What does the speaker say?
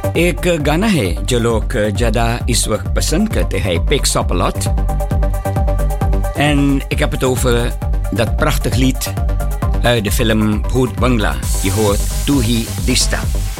एक गाना है जो लोग ज़्यादा इस वक्त पसंद करते हैं, Picks Up A Lot. En ik heb het over dat prachtig lied uit de film Bhoot Bangla. Je hoort Tu Hi Dista.